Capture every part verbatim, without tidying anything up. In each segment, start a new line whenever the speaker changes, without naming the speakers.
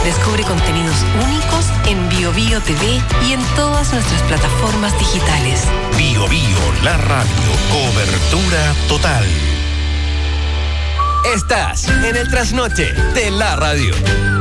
Descubre contenidos únicos en Bio Bio T V y en todas nuestras plataformas digitales.
Bio Bio, la radio, cobertura total.
Estás en el trasnoche de la radio.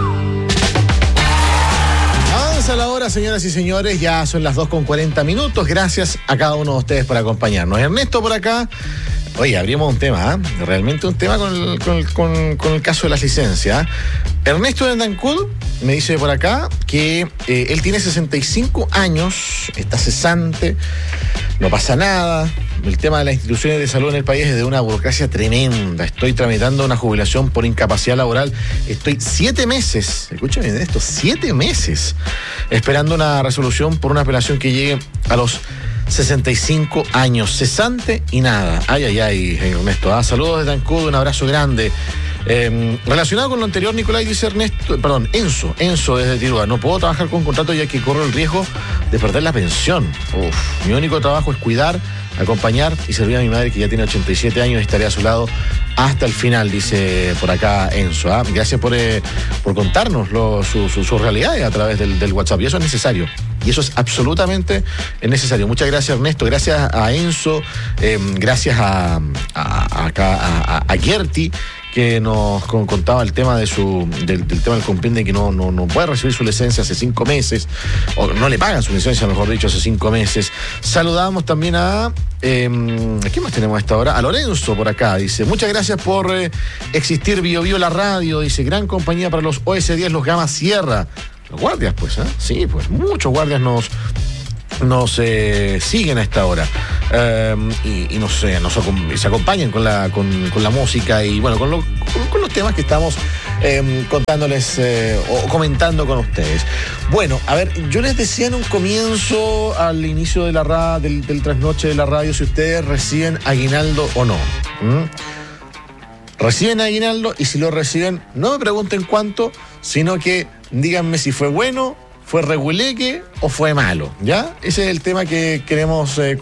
Avanza la hora, señoras y señores, ya son las dos con cuarenta minutos. Gracias a cada uno de ustedes por acompañarnos. Ernesto por acá. Oye, abrimos un tema, ¿eh? Realmente un tema con el, con, el, con, con el caso de las licencias. Ernesto de Dancud me dice por acá que eh, él tiene sesenta y cinco años, está cesante, no pasa nada. El tema de las instituciones de salud en el país es de una burocracia tremenda. Estoy tramitando una jubilación por incapacidad laboral. Estoy siete meses, escuchen bien esto, siete meses, esperando una resolución por una apelación que llegue a los sesenta y cinco años, cesante y nada. Ay, ay, ay, Ernesto. ¿ah? Saludos desde Dancud, un abrazo grande. Eh, relacionado con lo anterior, Nicolás, dice Ernesto, perdón, Enzo, Enzo desde Tirúa, no puedo trabajar con contrato ya que corro el riesgo de perder la pensión. Uf, mi único trabajo es cuidar, acompañar y servir a mi madre que ya tiene ochenta y siete años y estaré a su lado hasta el final, dice por acá Enzo. ¿ah? Gracias por, eh, por contarnos lo, su, su, sus realidades a través del, del WhatsApp, y eso es necesario. Y eso es absolutamente necesario. Muchas gracias, Ernesto. Gracias a Enzo. Eh, gracias a, a, a, a, a, a Gerti, que nos contaba el tema de su del, del tema del compendio, que no, no, no puede recibir su licencia hace cinco meses, o no le pagan su licencia, mejor dicho, hace cinco meses. Saludamos también a eh, ¿qué más tenemos a esta hora? A Lorenzo por acá, dice, muchas gracias por eh, existir Bio Bio la radio, dice, gran compañía para los O S diez, los Gama Sierra. Los guardias, pues, ¿eh? Sí, pues, muchos guardias nos nos eh, siguen a esta hora eh, y, y nos, eh, nos se acompañan con la, con, con la música y bueno, con, lo, con, con los temas que estamos eh, contándoles eh, o comentando con ustedes. Bueno, a ver, yo les decía en un comienzo, al inicio de la ra, del, del trasnoche de la radio, si ustedes reciben aguinaldo o no. ¿Mm? Reciben aguinaldo, y si lo reciben, no me pregunten cuánto, sino que díganme si fue bueno, fue reguleque o fue malo, ¿ya? Ese es el tema que queremos eh,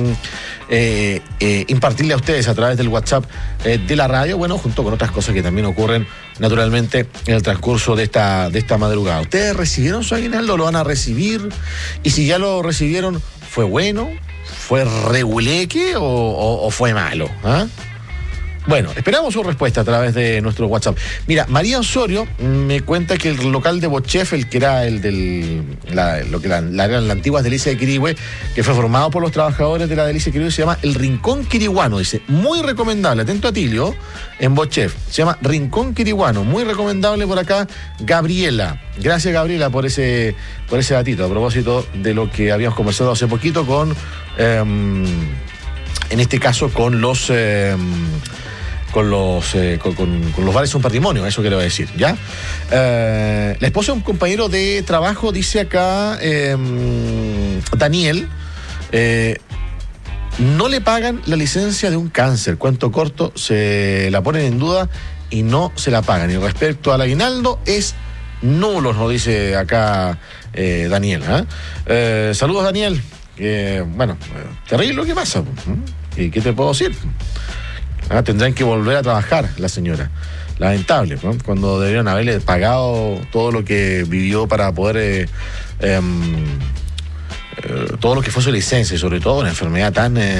eh, eh, impartirle a ustedes a través del WhatsApp eh, de la radio, bueno, junto con otras cosas que también ocurren naturalmente en el transcurso de esta, de esta madrugada. ¿Ustedes recibieron su aguinaldo? ¿Lo van a recibir? Y si ya lo recibieron, ¿fue bueno? ¿Fue reguleque o, o, o fue malo? ¿Ah? Bueno, esperamos su respuesta a través de nuestro WhatsApp. Mira, María Osorio me cuenta que el local de Bochef, el que era el del la, lo que la, la, la antigua Delicia de Quirihue, que fue formado por los trabajadores de la Delicia de Quirihue, se llama El Rincón Quiriguano. Dice, muy recomendable, atento a Tilio, en Bochef. Se llama Rincón Quiriguano, muy recomendable por acá, Gabriela. Gracias, Gabriela, por ese, por ese datito, a propósito de lo que habíamos conversado hace poquito con, eh, en este caso, con los... Eh, con los eh, con, con, con los bares un patrimonio, eso quiero decir, ¿ya? Eh, la esposa de un compañero de trabajo, dice acá eh, Daniel, eh, no le pagan la licencia de un cáncer, cuento corto, se la ponen en duda y no se la pagan. Y respecto al aguinaldo, es nulo, nos dice acá eh, Daniel. ¿eh? Eh, saludos, Daniel. Eh, bueno, terrible lo que pasa. ¿Y qué te puedo decir? Ah, tendrán que volver a trabajar la señora. Lamentable, ¿no? Cuando debieron haberle pagado todo lo que vivió para poder eh, eh, eh, todo lo que fue su licencia, y sobre todo una enfermedad tan eh,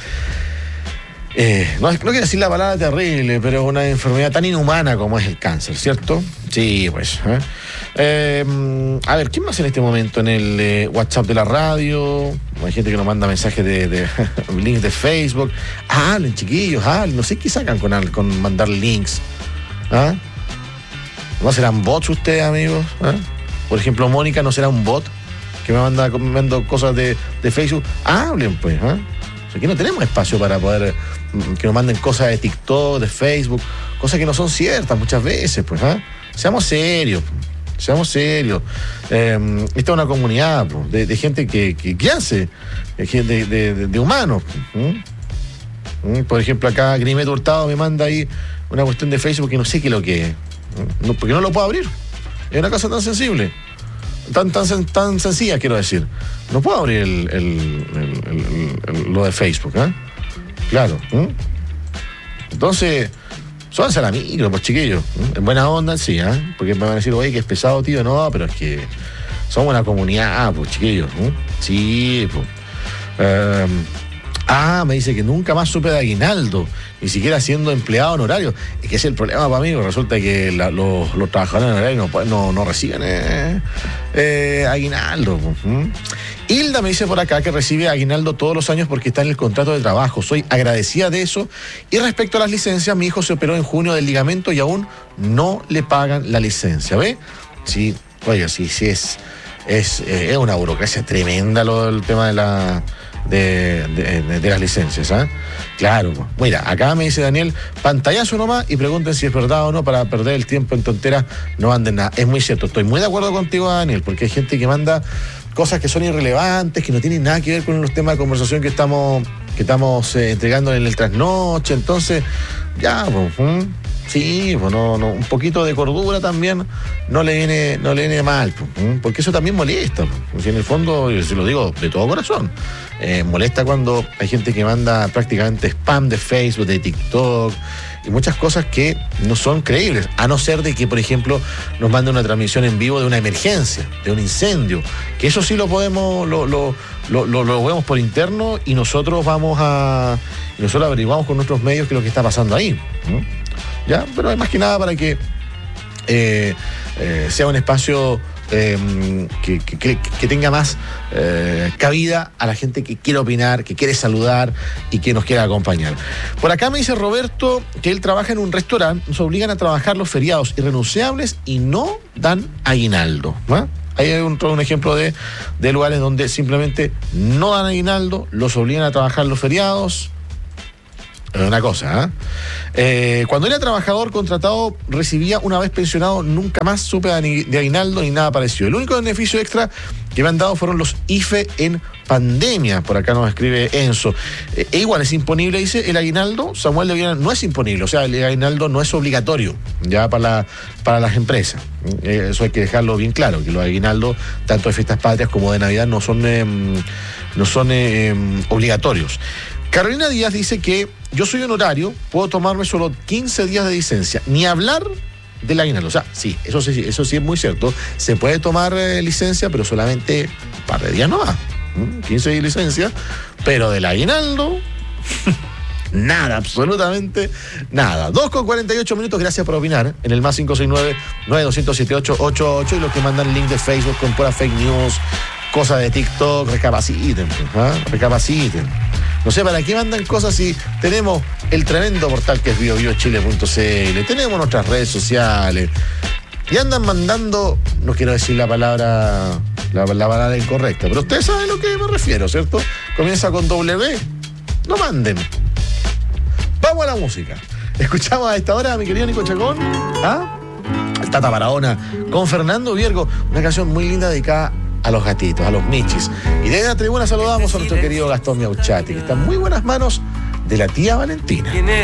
eh, no, no quiero decir la palabra terrible, pero una enfermedad tan inhumana como es el cáncer, ¿cierto? Sí, pues ¿eh? Eh, a ver, ¿quién más en este momento en el eh, WhatsApp de la radio? Hay gente que nos manda mensajes de, de links de Facebook. Ah, hablen, chiquillos, hablen. No sé qué sacan con, con mandar links. ¿Ah? ¿No serán bots ustedes, amigos? ¿Ah? Por ejemplo, Mónica, ¿no será un bot que me manda, me manda cosas de, de Facebook? Hablen, pues. ¿Ah? O sea, aquí no tenemos espacio para poder que nos manden cosas de TikTok, de Facebook, cosas que no son ciertas muchas veces, pues. ¿Ah? Seamos serios. Seamos serios. Eh, esta es una comunidad de, de gente que, que, que hace, de, de, de, de humanos. ¿Mm? Por ejemplo, acá Grimet Hurtado me manda ahí una cuestión de Facebook que no sé qué es lo que es. No, porque no lo puedo abrir. Es una cosa tan sensible. Tan, tan, tan sencilla, quiero decir. No puedo abrir el, el, el, el, el, lo de Facebook. ¿eh? Claro. ¿Mm? Entonces, súbanse a la micro, pues chiquillos. En buena onda, sí, ¿eh? Porque me van a decir, oye, que es pesado, tío. No, pero es que somos una comunidad, pues chiquillos. ¿eh? Sí, pues. Eh, ah, me dice que nunca más supe de aguinaldo, ni siquiera siendo empleado honorario. Es que ese es el problema para mí, resulta que la, los, los trabajadores honorarios no, no, no reciben eh, eh, aguinaldo. ¿eh? Hilda me dice por acá que recibe aguinaldo todos los años porque está en el contrato de trabajo. Soy agradecida de eso. Y respecto a las licencias, mi hijo se operó en junio del ligamento y aún no le pagan la licencia. ¿Ve? Sí, oiga, sí, sí es, es, eh, es una burocracia tremenda lo del tema de la... De, de, de, de las licencias, ¿eh? Claro, mira, acá me dice Daniel, pantallazo nomás y pregunten si es verdad o no para perder el tiempo en tonteras, no manden nada. Es muy cierto, estoy muy de acuerdo contigo, Daniel, porque hay gente que manda cosas que son irrelevantes, que no tienen nada que ver con los temas de conversación que estamos, que estamos eh, entregando en el trasnoche, entonces, ya, pues, ¿eh? Sí, pues no, no, un poquito de cordura también no le viene, no le viene mal, pues, porque eso también molesta, pues, en el fondo, yo se lo digo de todo corazón, eh, molesta cuando hay gente que manda prácticamente spam de Facebook, de TikTok y muchas cosas que no son creíbles, a no ser de que, por ejemplo, nos mande una transmisión en vivo de una emergencia, de un incendio, que eso sí lo podemos, lo, lo, lo, lo, lo vemos por interno y nosotros vamos a, y nosotros averiguamos con nuestros medios qué es lo que está pasando ahí, ¿no? ¿Ya? Pero es más que nada para que eh, eh, sea un espacio eh, que, que, que tenga más eh, cabida a la gente que quiere opinar, que quiere saludar y que nos quiera acompañar. Por acá me dice Roberto que él trabaja en un restaurante, nos obligan a trabajar los feriados irrenunciables y no dan aguinaldo, ¿no? Ahí hay un, un ejemplo de, de lugares donde simplemente no dan aguinaldo, los obligan a trabajar los feriados. Una cosa, ¿eh? Eh, cuando era trabajador contratado, recibía una vez pensionado, nunca más supe de aguinaldo ni nada parecido. El único beneficio extra que me han dado fueron los I F E en pandemia. Por acá nos escribe Enzo. Eh, e igual es imponible, dice, el aguinaldo, Samuel de Viena, no es imponible, o sea, el aguinaldo no es obligatorio ya para, la, para las empresas. Eh, eso hay que dejarlo bien claro, que los aguinaldos, tanto de fiestas patrias como de Navidad, no son, eh, no son eh, obligatorios. Carolina Díaz dice que yo soy honorario, puedo tomarme solo quince días de licencia, ni hablar del aguinaldo. O sea, sí, eso sí, eso sí es muy cierto. Se puede tomar eh, licencia, pero solamente un par de días nomás. ¿Mm? quince días de licencia, pero del aguinaldo, nada, absolutamente nada. dos con cuarenta y ocho minutos, gracias por opinar en el más cinco seis nueve, nueve dos siete ocho, ocho ocho y los que mandan link de Facebook con pura fake news, cosas de TikTok, recapaciten, ¿eh? recapaciten. No sé para qué mandan cosas si tenemos el tremendo portal que es bio bio chile punto c l, tenemos nuestras redes sociales y andan mandando, no quiero decir la palabra, la, la palabra incorrecta, pero ustedes saben a lo que me refiero, ¿cierto? Comienza con W, no manden. Vamos a la música. Escuchamos a esta hora a mi querido Nico Chacón, ¿ah? El Tata Barahona, con Fernando Viergo, una canción muy linda dedicada a los gatitos, a los michis. Y desde la tribuna saludamos a nuestro querido Gastón Miauchati, que está en muy buenas manos de la tía Valentina.